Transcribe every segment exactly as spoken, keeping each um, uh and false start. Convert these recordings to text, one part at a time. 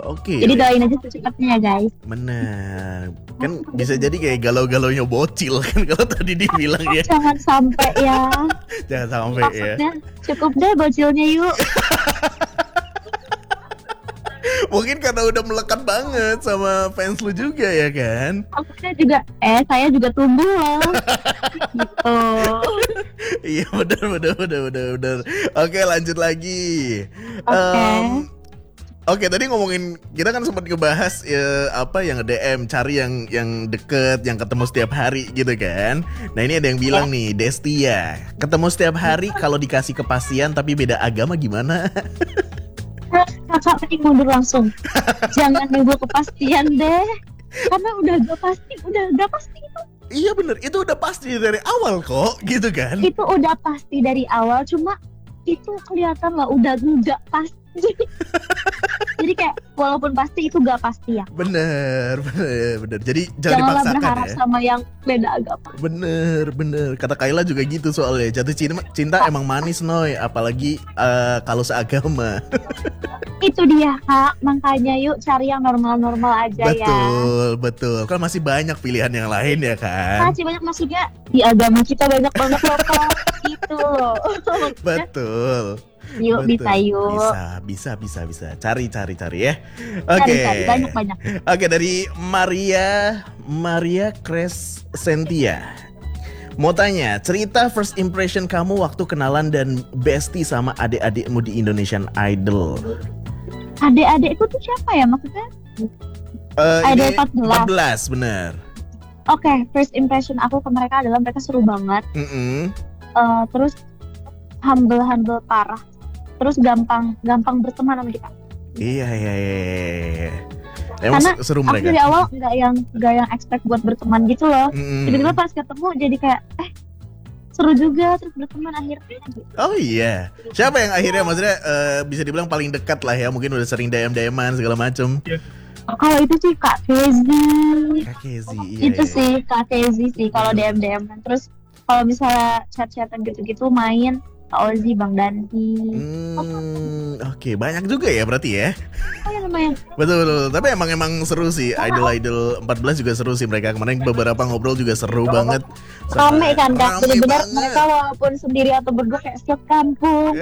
Oke. Jadi doain aja secepatnya ya guys. Bener. Kan bisa jadi kayak galau-galaunya bocil kan kalau tadi dibilang ya. Jangan sampai ya. Jangan sampai ya. Maksudnya cukup deh bocilnya yuk. Mungkin karena udah melekat banget sama fans lu juga ya kan. Maksudnya juga, eh saya juga tumbuh loh. Gitu. Iya benar benar benar benar benar. Oke lanjut lagi. Oke. Um, Oke tadi ngomongin kita kan sempat ngebahas ya, apa yang D M cari yang yang deket, yang ketemu setiap hari gitu kan. Nah ini ada yang bilang nih Destia, ketemu setiap hari kalau dikasih kepastian tapi beda agama gimana? Kakak mending mundur langsung. Jangan nunggu kepastian deh. Karena udah gak pasti, udah gak pasti itu. Iya bener, itu udah pasti dari awal kok gitu kan. Itu udah pasti dari awal, cuma itu kelihatan lah udah gak pasti. Jadi kayak walaupun pasti itu gak pasti ya. Bener, bener, bener. Jadi jangan Janganlah dipaksakan berharap ya. sama yang beda agama. Bener, bener. Kata Kayla juga gitu soalnya. Jatuh cinta, cinta emang manis Noy, apalagi uh, kalau seagama. Itu dia kak, makanya yuk cari yang normal-normal aja betul, ya. Betul, betul. Kan masih banyak pilihan yang lain ya kan. Masih banyak, maksudnya di agama kita banyak banget loh kak. Gitu loh. Betul. Yuk Betul. bisa yuk. Bisa, bisa, bisa, bisa. Cari, cari, cari ya. Oke. Cari, cari, banyak-banyak. Oke, dari Maria Maria Crescentia. Mau tanya, cerita first impression kamu waktu kenalan dan bestie sama adik-adikmu di Indonesian Idol. Adik-adikku tuh siapa ya maksudnya? Uh, Idol ini empat belas. empat belas, bener. Oke, okay, first impression aku ke mereka adalah mereka seru banget. Mm-mm. Uh, terus humble-humble parah. Terus gampang gampang berteman sama kita. Iya, iya, iya, iya. Emang Karena seru aku mereka. dari awal nggak yang nggak yang expect buat berteman gitu loh. Mm-mm. Tiba-tiba pas ketemu jadi kayak eh seru juga, terus berteman akhirnya gitu. Oh iya. Siapa yang akhirnya maksudnya uh, bisa dibilang paling dekat lah ya, mungkin udah sering D M-D M-an segala macem. Kalau itu sih Kak Kezi. Kak Kezi, iya. Itu iya. sih Kak Kezi sih kalau D M D M. Terus kalau misalnya chat-chatan gitu-gitu main Kak Ozi, Bang Danti. Hmm, oke, okay. Banyak juga ya berarti ya. Oh ya lumayan. Betul betul. Tapi emang emang seru sih. Idol-idol empat belas juga seru sih mereka. Kemarin beberapa ngobrol juga seru banget. Rame kan Kak. Rame Bener-bener banget. mereka walaupun sendiri atau berdua kayak setiap kampung.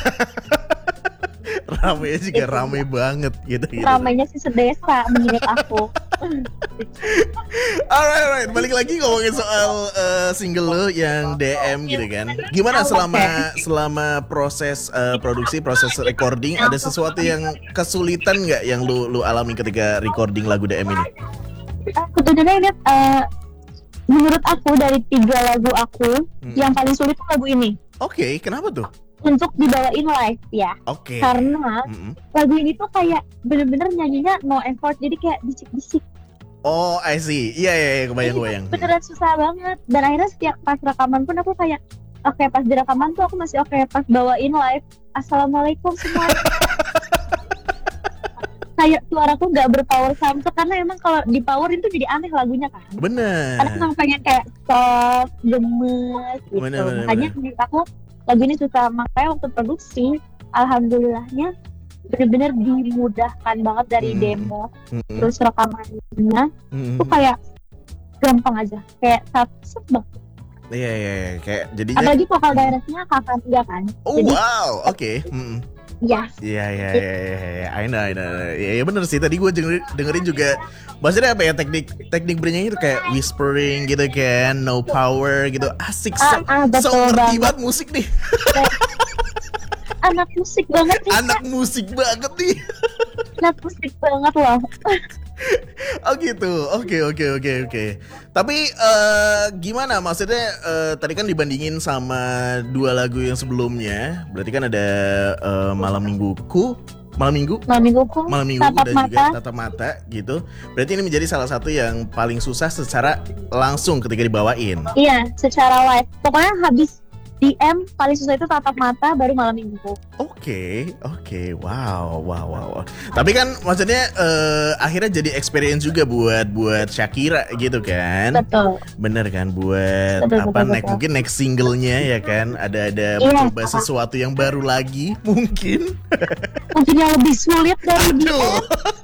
Rame juga rame banget gitu, gitu. Ramenya sih sedesa menurut aku. Alright, alright. Balik lagi ngomongin soal uh, single lo yang D M gitu kan. Gimana selama selama proses uh, produksi, proses recording, ada sesuatu yang kesulitan nggak yang lu lu alami ketika recording lagu D M ini? Sebenarnya ini uh, menurut aku dari tiga lagu aku Hmm. yang paling sulit tuh lagu ini Oke, okay, kenapa tuh? untuk dibawain live ya. Oke. Okay. Karena Mm-mm. lagu ini tuh kayak bener-bener nyanyinya no effort, jadi kayak bisik-bisik. Oh, I see. Iya, iya, iya, kebayang, kebayang. Beneran susah banget. Dan akhirnya setiap pas rekaman pun aku kayak, oke okay, pas di rekaman tuh aku masih oke, okay, pas bawain live, assalamualaikum semua. Kayak suaraku nggak berpower sampai karena emang kalau di power itu jadi aneh lagunya kan. Bener. Karena emang pengen kayak soft, gemes gitu. Bener, bener, Makanya bener. menurut aku lagu ini susah. Makanya waktu produksi, alhamdulillahnya bener-bener dimudahkan banget dari Hmm. demo, Mm-mm. terus rekamannya Mm-mm. tuh kayak gampang aja, kayak satu banget. Iya, iya, iya, kayak jadinya. Apalagi vokal directnya kakak Tia kan. Oh Jadi wow, oke. Okay. Mm-mm. ya Iya iya iya iya iya, I know I know. Iya ya, bener sih tadi gue denger, dengerin juga. Maksudnya apa ya teknik teknik bernyanyi itu kayak whispering gitu kan, no power gitu, asik so, Ah, ah, betul so ngerti banget. banget musik nih. anak musik banget nih. Anak musik banget nih. Anak musik banget loh. Oh gitu, oke oke oke oke. Tapi eh, gimana maksudnya eh, tadi kan dibandingin sama dua lagu yang sebelumnya, berarti kan ada eh, Malam Mingguku, Malam Minggu, Malam mingguku, Malam Minggu tatap dan mata. juga Tatap Mata gitu. Berarti ini menjadi salah satu yang paling susah secara langsung ketika dibawain. Iya, secara live. Pokoknya habis D M paling susah itu tatap mata, baru Malam Minggu. Oke, oke, wow, wow, wow, wow. Tapi kan maksudnya eh, akhirnya jadi experience juga buat buat Shakira gitu kan? Betul. Bener kan buat Betul, apa betul, next betul. mungkin next singlenya ya kan? Ada ada Iya. mencoba sesuatu yang baru lagi mungkin. Mungkin yang lebih sulit dari D M. Aduh.